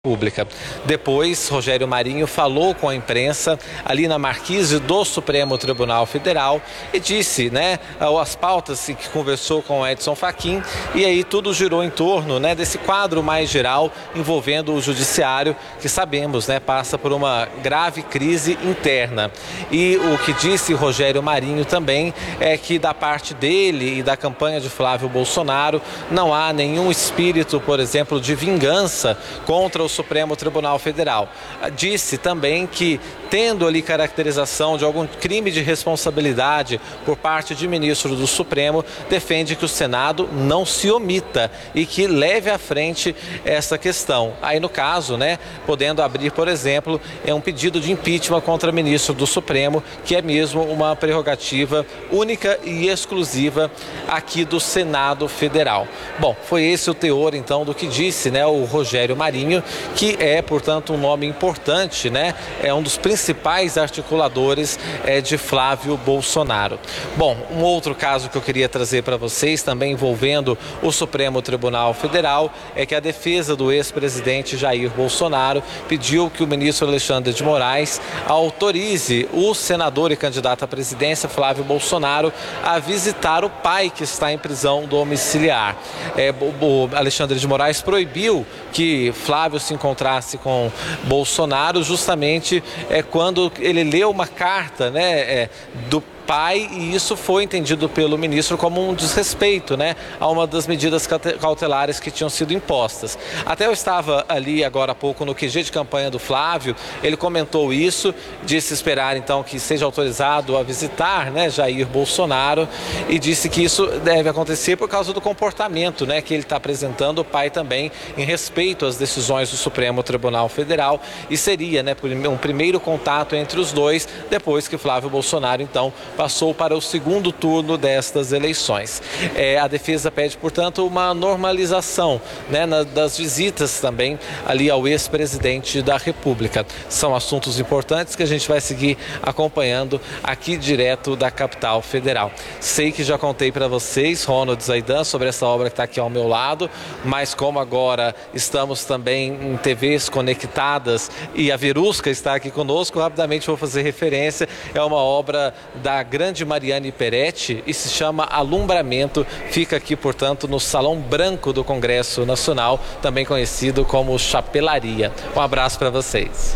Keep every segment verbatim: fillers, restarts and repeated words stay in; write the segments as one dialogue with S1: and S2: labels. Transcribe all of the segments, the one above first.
S1: Pública. Depois, Rogério Marinho falou com a imprensa ali na marquise do Supremo Tribunal Federal e disse, né, as pautas que conversou com Edson Fachin, e aí tudo girou em torno, né, desse quadro mais geral envolvendo o judiciário, que sabemos, né, passa por uma grave crise interna. E o que disse Rogério Marinho também é que da parte dele e da campanha de Flávio Bolsonaro não há nenhum espírito, por exemplo, de vingança contra o Supremo Tribunal Federal. Disse também que, tendo ali caracterização de algum crime de responsabilidade por parte de ministro do Supremo, defende que o Senado não se omita e que leve à frente essa questão. Aí, no caso, né, podendo abrir, por exemplo, é um pedido de impeachment contra ministro do Supremo, que é mesmo uma prerrogativa única e exclusiva aqui do Senado Federal. Bom, foi esse o teor, então, do que disse, né, o Rogério Marinho, que é, portanto, um nome importante, né? É um dos principais articuladores é, de Flávio Bolsonaro. Bom, um outro caso que eu queria trazer para vocês, também envolvendo o Supremo Tribunal Federal, é que a defesa do ex-presidente Jair Bolsonaro pediu que o ministro Alexandre de Moraes autorize o senador e candidato à presidência, Flávio Bolsonaro, a visitar o pai que está em prisão domiciliar. É, o Alexandre de Moraes proibiu que Flávio se encontrasse com Bolsonaro justamente é, quando ele leu uma carta, né, é, do pai, e isso foi entendido pelo ministro como um desrespeito, né, a uma das medidas cautelares que tinham sido impostas. Até eu estava ali agora há pouco no Q G de campanha do Flávio, ele comentou isso, disse esperar então que seja autorizado a visitar, né, Jair Bolsonaro, e disse que isso deve acontecer por causa do comportamento, né, que ele está apresentando o pai também em respeito às decisões do Supremo Tribunal Federal, e seria, né, um primeiro contato entre os dois depois que Flávio Bolsonaro então passou para o segundo turno destas eleições. É, a defesa pede, portanto, uma normalização, né, na, das visitas também ali ao ex-presidente da República. São assuntos importantes que a gente vai seguir acompanhando aqui direto da capital federal. Sei que já contei para vocês, Ronald Zaidan, sobre essa obra que está aqui ao meu lado, mas como agora estamos também em T Vs conectadas e a Verusca está aqui conosco, rapidamente vou fazer referência. É uma obra da grande Mariane Peretti e se chama Alumbramento. Fica aqui, portanto, no Salão Branco do Congresso Nacional, também conhecido como Chapelaria. Um abraço para vocês.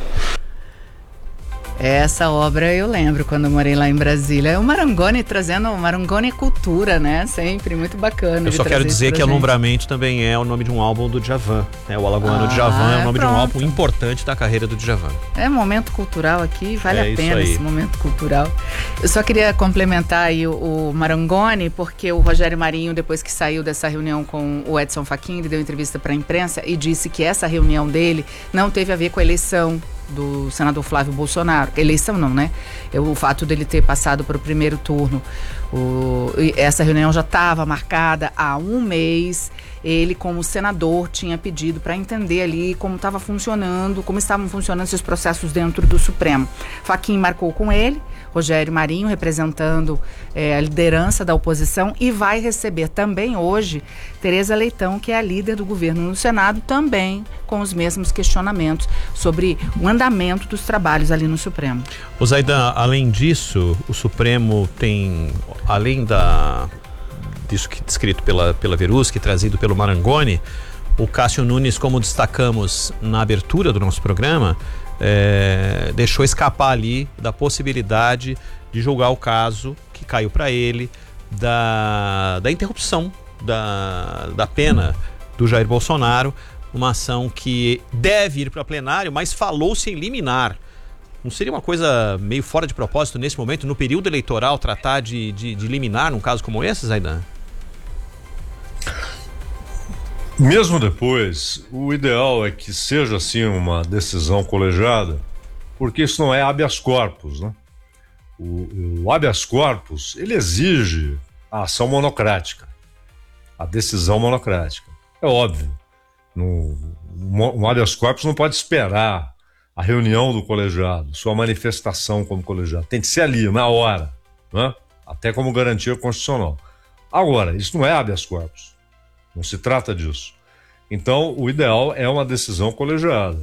S2: Essa obra eu lembro quando eu morei lá em Brasília. É o Marangoni trazendo, o Marangoni é cultura, né? Sempre, muito bacana.
S3: Eu só quero dizer que Alumbramento também é o nome de um álbum do Djavan, né? O Alagoano ah, Djavan é o nome pronto. de um álbum importante da carreira do Djavan. É momento cultural aqui, vale é a pena esse momento cultural. Eu só queria complementar aí o, o Marangoni, porque o Rogério Marinho, depois que saiu dessa reunião com o Edson Fachin, ele deu entrevista para a imprensa e disse que essa reunião dele não teve a ver com a eleição do senador Flávio Bolsonaro. Eleição não, né? O fato dele ter passado para o primeiro turno. O, essa reunião já estava marcada há um mês. Ele, como senador, tinha pedido para entender ali como estava funcionando, como estavam funcionando esses processos dentro do Supremo. Fachin marcou com ele, Rogério Marinho, representando é, a liderança da oposição, e vai receber também hoje Tereza Leitão, que é a líder do governo no Senado, também com os mesmos questionamentos sobre o andamento dos trabalhos ali no Supremo. O Zaidan, além disso, o Supremo tem, além da... disso que descrito pela, pela Verusca, trazido pelo Marangoni, o Cássio Nunes, como destacamos na abertura do nosso programa, é, deixou escapar ali da possibilidade de julgar o caso que caiu para ele da, da interrupção da, da pena do Jair Bolsonaro, uma ação que deve ir para plenário, mas falou-se em liminar. Não seria uma coisa meio fora de propósito nesse momento, no período eleitoral, tratar de, de, de liminar num caso como esse, Zaidan?
S4: Mesmo depois, o ideal é que seja assim uma decisão colegiada, porque isso não é habeas corpus, né? O, o habeas corpus, ele exige a ação monocrática, a decisão monocrática. É óbvio, no, um habeas corpus não pode esperar a reunião do colegiado, sua manifestação como colegiado. Tem que ser ali, na hora, né? Até como garantia constitucional. Agora, isso não é habeas corpus. Não se trata disso. Então, o ideal é uma decisão colegiada.